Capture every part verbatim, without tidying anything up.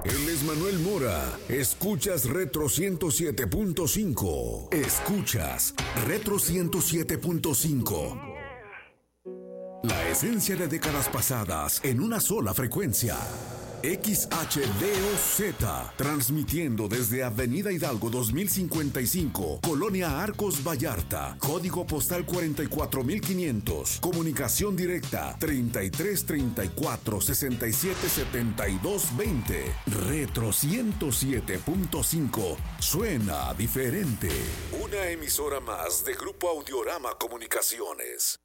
Él es Manuel Mora. Escuchas Retro ciento siete punto cinco. Escuchas Retro ciento siete punto cinco. La esencia de décadas pasadas en una sola frecuencia. X H D O Z, transmitiendo desde Avenida Hidalgo dos mil cincuenta y cinco, Colonia Arcos Vallarta, código postal cuarenta y cuatro mil quinientos, comunicación directa treinta y tres treinta y cuatro sesenta y siete setenta y dos veinte. Retro ciento siete punto cinco, suena diferente. Una emisora más de Grupo Audiorama Comunicaciones.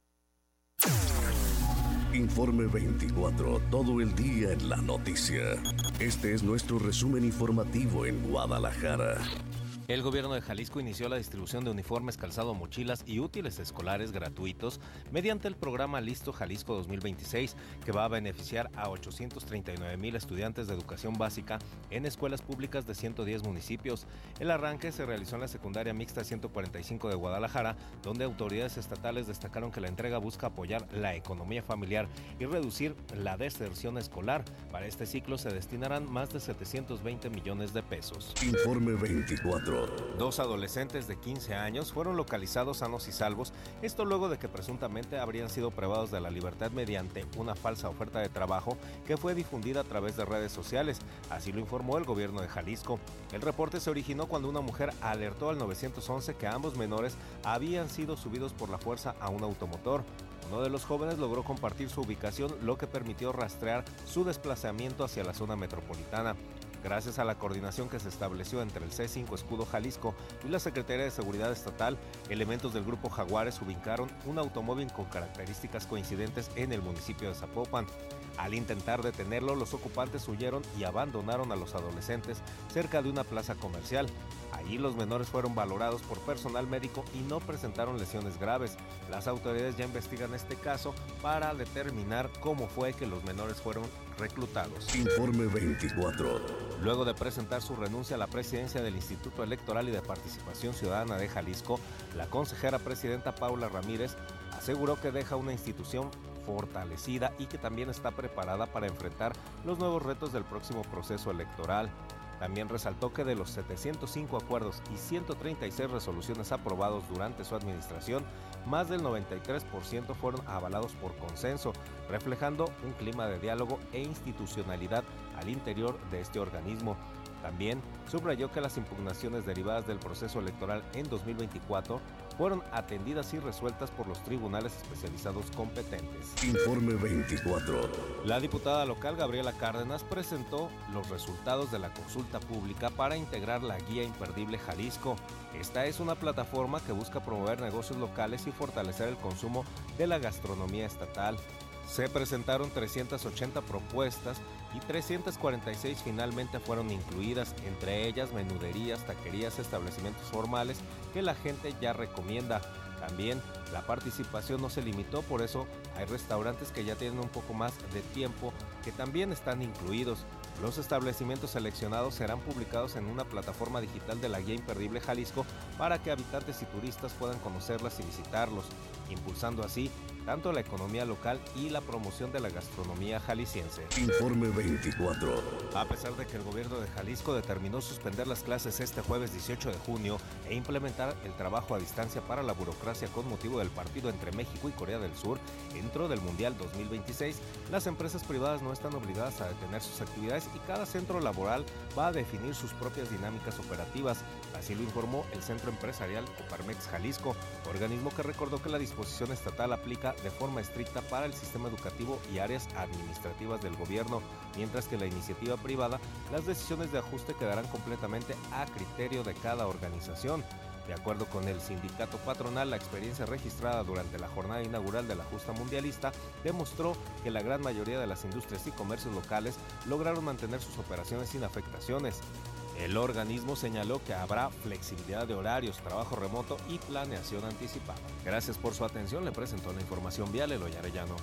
Informe veinticuatro, todo el día en la noticia. Este es nuestro resumen informativo en Guadalajara. El gobierno de Jalisco inició la distribución de uniformes, calzado, mochilas y útiles escolares gratuitos mediante el programa Listo Jalisco dos mil veintiséis, que va a beneficiar a ochocientos treinta y nueve mil estudiantes de educación básica en escuelas públicas de ciento diez municipios. El arranque se realizó en la secundaria mixta ciento cuarenta y cinco de Guadalajara, donde autoridades estatales destacaron que la entrega busca apoyar la economía familiar y reducir la deserción escolar. Para este ciclo se destinarán más de setecientos veinte millones de pesos. Informe veinticuatro. Dos adolescentes de quince años fueron localizados sanos y salvos, esto luego de que presuntamente habrían sido privados de la libertad mediante una falsa oferta de trabajo que fue difundida a través de redes sociales, así lo informó el gobierno de Jalisco. El reporte se originó cuando una mujer alertó al nueve once que ambos menores habían sido subidos por la fuerza a un automotor. Uno de los jóvenes logró compartir su ubicación, lo que permitió rastrear su desplazamiento hacia la zona metropolitana. Gracias a la coordinación que se estableció entre el C cinco Escudo Jalisco y la Secretaría de Seguridad Estatal, elementos del Grupo Jaguares ubicaron un automóvil con características coincidentes en el municipio de Zapopan. Al intentar detenerlo, los ocupantes huyeron y abandonaron a los adolescentes cerca de una plaza comercial. Allí los menores fueron valorados por personal médico y no presentaron lesiones graves. Las autoridades ya investigan este caso para determinar cómo fue que los menores fueron reclutados. Informe veinticuatro. Luego de presentar su renuncia a la presidencia del Instituto Electoral y de Participación Ciudadana de Jalisco, la consejera presidenta Paula Ramírez aseguró que deja una institución fortalecida y que también está preparada para enfrentar los nuevos retos del próximo proceso electoral. También resaltó que de los setecientos cinco acuerdos y ciento treinta y seis resoluciones aprobados durante su administración, más del noventa y tres por ciento fueron avalados por consenso, reflejando un clima de diálogo e institucionalidad al interior de este organismo. También subrayó que las impugnaciones derivadas del proceso electoral en dos mil veinticuatro fueron atendidas y resueltas por los tribunales especializados competentes. Informe veinticuatro. La diputada local Gabriela Cárdenas presentó los resultados de la consulta pública para integrar la Guía Imperdible Jalisco. Esta es una plataforma que busca promover negocios locales y fortalecer el consumo de la gastronomía estatal. Se presentaron trescientas ochenta propuestas y trescientas cuarenta y seis finalmente fueron incluidas, entre ellas menuderías, taquerías, establecimientos formales que la gente ya recomienda. También la participación no se limitó, por eso hay restaurantes que ya tienen un poco más de tiempo que también están incluidos. Los establecimientos seleccionados serán publicados en una plataforma digital de la Guía Imperdible Jalisco para que habitantes y turistas puedan conocerlas y visitarlos, impulsando así tanto la economía local y la promoción de la gastronomía jalisciense. Informe veinticuatro. A pesar de que el gobierno de Jalisco determinó suspender las clases este jueves dieciocho de junio e implementar el trabajo a distancia para la burocracia con motivo del partido entre México y Corea del Sur dentro del Mundial dos mil veintiséis, las empresas privadas no están obligadas a detener sus actividades y cada centro laboral va a definir sus propias dinámicas operativas. Así lo informó el Centro Empresarial Coparmex Jalisco, organismo que recordó que la disposición estatal aplica de forma estricta para el sistema educativo y áreas administrativas del gobierno, mientras que la iniciativa privada, las decisiones de ajuste quedarán completamente a criterio de cada organización. De acuerdo con el sindicato patronal, la experiencia registrada durante la jornada inaugural de la justa mundialista demostró que la gran mayoría de las industrias y comercios locales lograron mantener sus operaciones sin afectaciones. El organismo señaló que habrá flexibilidad de horarios, trabajo remoto y planeación anticipada. Gracias por su atención, le presentó la información vial Eloy Arellano.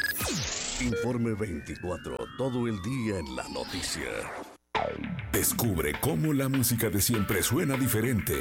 Informe veinticuatro, todo el día en la noticia. Descubre cómo la música de siempre suena diferente.